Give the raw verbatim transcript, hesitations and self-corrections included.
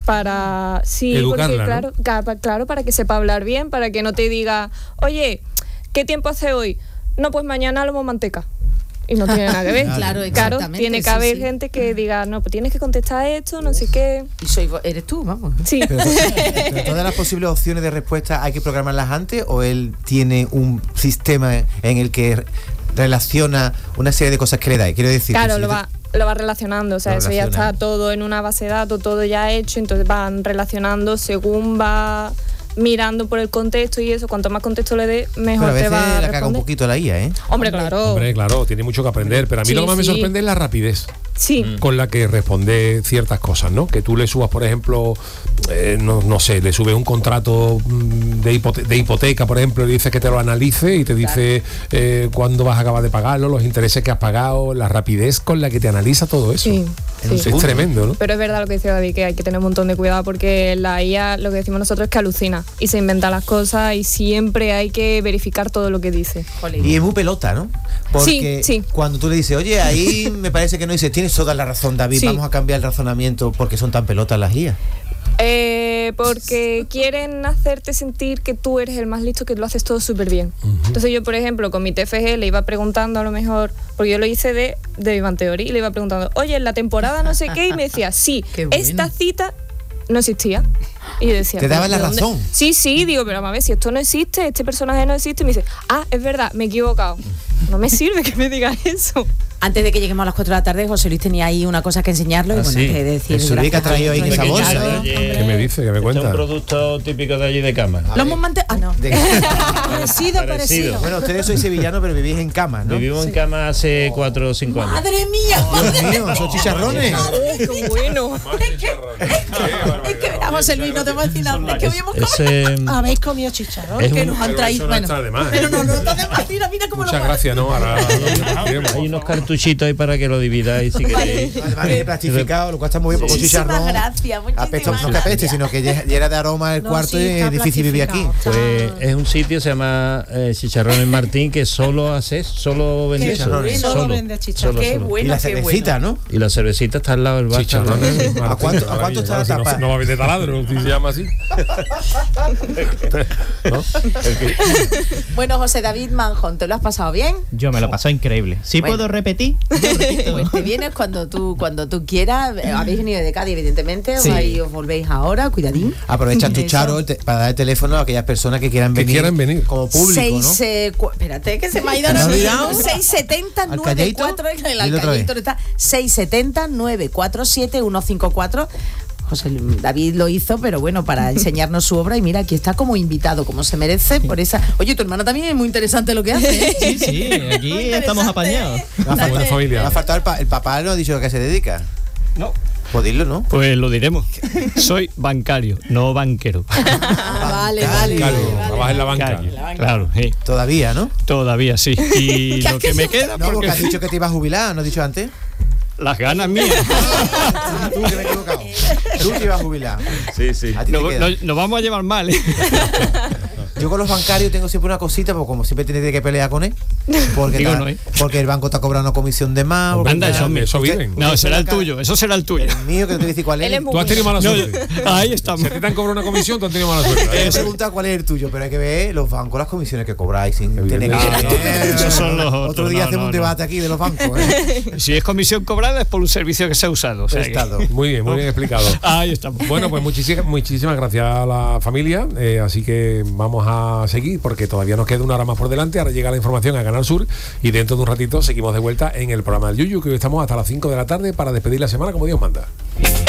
para sí, educarla, porque claro, ¿no? ca- claro, para que sepa hablar bien, para que no te diga, oye, ¿qué tiempo hace hoy? No, pues mañana lomo manteca. Y no tiene nada que ver. Claro, Claro, exactamente, tiene que sí, haber sí. gente que diga, no, pues tienes que contestar esto, no sé qué. Y soy vo- eres tú, vamos. Sí. Pero, pero todas las posibles opciones de respuesta hay que programarlas antes, o él tiene un sistema en el que relaciona una serie de cosas que le da. Quiero decir, Claro, que si lo yo te- va, lo va relacionando, o sea, Lo eso ya relaciona. está todo en una base de datos, todo ya hecho, entonces van relacionando según va mirando por el contexto y eso, cuanto más contexto le dé, mejor Pero a te veces va a la caga un responder. poquito la I A, ¿eh? Hombre, claro. Hombre, claro, tiene mucho que aprender, pero a mí Sí, lo que más me sí. sorprende es la rapidez Sí. con la que responde ciertas cosas, ¿no? Que tú le subas, por ejemplo, eh, no, no sé, le subes un contrato mm, de, hipote- de hipoteca, por ejemplo, y le dices que te lo analice y te dice eh, cuándo vas a acabar de pagarlo, los intereses que has pagado, la rapidez con la que te analiza todo eso. Sí, En un sí. Es tremendo, ¿no? Pero es verdad lo que dice David, que hay que tener un montón de cuidado porque la I A, lo que decimos nosotros es que alucina y se inventa las cosas y siempre hay que verificar todo lo que dice. Jolín. Y es muy pelota, ¿no? Porque Sí, sí. cuando tú le dices, oye, ahí me parece que no dices, tienes toda la razón, David, Sí. vamos a cambiar el razonamiento porque son tan pelotas las I A. Eh, porque quieren hacerte sentir que tú eres el más listo, que lo haces todo súper bien. Entonces yo, por ejemplo, con mi T F G le iba preguntando a lo mejor, porque yo lo hice de, de Big Bang Theory, y le iba preguntando, oye, en la temporada no sé qué, y me decía, sí, Qué bueno. esta cita no existía. Y yo decía, Te "¿Pero daban la de dónde?". razón. Sí, sí, digo, pero vamos a ver, si esto no existe, este personaje no existe, y me dice, ah, es verdad, me he equivocado. No me sirve que me digas eso. Antes de que lleguemos a las cuatro de la tarde, José Luis tenía ahí una cosa que enseñarlo y Ah, bueno, sí. que decir. El Zurich ha traído ahí esa bolsa, ¿eh? ¿Qué me dice? ¿Qué me Este es cuenta? un producto típico de allí de cama. Lo hemos mantenido. Ah, no. De- Parecido, parecido. Bueno, ustedes sois sevillanos, pero vivís en camas, ¿no? Vivimos en cama hace cuatro o cinco años. ¡Madre mía! Dios mío, son chicharrones. Qué bueno. Es que verá, José Luis, no te voy a decir nada. Es que hoy hemos Ese, Habéis comido chicharrón Es que un- nos han pero traído. eso no Bueno, está de más, ¿eh? pero no, no está de más. Mira, mira cómo Muchas lo gracias, ¿no? Ahora hay unos cartuchitos ahí para que lo dividáis si queréis. Además viene plastificado, lo cual está muy bien, porque con Muchísimas chicharrón gracias, muchísimas apesta, no que gracias. apeste, sino que lle- llena de aroma el No, cuarto sí, y está es difícil vivir aquí. plastificado. Pues es un sitio, se llama eh, Chicharrones Martín, que solo hace, solo vende Qué eso. bueno. Solo vende chicharrón. Solo, Qué solo. bueno, Y la qué cervecita, bueno. ¿no? Y la cervecita está al lado del bar. chicharrones. ¿A cuánto- a cuánto está la Si no, tapa? no va a vender taladro, si se llama así. ¿No? Bueno, José David Manjón, ¿te lo has pasado bien? Yo me lo paso increíble. Si Bueno. puedo repetir, yo repito. Pues te vienes cuando tú cuando tú quieras. Eh, Habéis venido de Cádiz, evidentemente. Sí. Os, ahí os volvéis ahora, cuidadín. Aprovechas tu Eso. charo te- para dar el teléfono a aquellas personas que quieran Que venir. quieran venir. Como público, Seis, ¿no? eh, cu- espérate, que se me ha ido ¿Te has ahora olvidado? mismo. seis setenta nueve ¿Alcalleito? cuatro el Dilo otra alcalleito vez. está seis setenta nueve cuatro siete uno cinco cuatro. José Lu- David lo hizo, pero bueno, para enseñarnos su obra y mira, aquí está como invitado, como se merece por esa. Oye, tu hermana también es muy interesante lo que hace, ¿eh? Sí, sí, aquí Muy estamos interesante, apañados. ¿eh? Me ha faltado- Buena familia. me ha faltado el, pa- el papá, no ha dicho a qué se dedica. No. Pues dilo, ¿no? Pues lo diremos. Soy bancario, no banquero. Ah, vale, vale. Claro, vale, vale. trabajas en la banca. Bancario, claro, sí. Todavía, ¿no? Todavía sí. Y lo que me queda, No, porque porque has dicho que te ibas a jubilar, ¿no has dicho antes? las ganas mías. Tú, que me he equivocado. Tú te ibas a jubilar. Sí, sí. A ti te Nos, queda. nos- nos vamos a llevar mal, ¿eh? Yo con los bancarios tengo siempre una cosita, porque como siempre tienes que pelear con él. Porque, Digo ta- no, ¿eh? porque el banco está cobrando una comisión de más. porque Anda, tal. eso, Eso Usted- viven. No, usted será el saca- tuyo, eso será el tuyo. El mío, que no te voy a decir cuál Él es. es muy Tú has tenido mala No, suerte. ahí Si estamos. a ti te han cobrado una comisión, tú has tenido mala suerte. Te he preguntado cuál es el tuyo, pero hay que ver los bancos, las comisiones que cobráis sin tener que... Evidentemente. Eh, Esos son los otros, Otro día no, hacemos no, un no. debate aquí de los bancos, ¿eh? Si es comisión cobrada es por un servicio que se ha usado. O sea que- Prestado. Muy bien, muy bien explicado. Ahí estamos. Bueno, pues muchísimas, muchísimas gracias a la familia. eh, así que vamos a seguir porque todavía nos queda una hora más por delante. Ahora llega la información a Canal Sur y dentro de un ratito seguimos de vuelta en el programa del Yuyu, que hoy estamos hasta las cinco de la tarde para despedir la semana como Dios manda.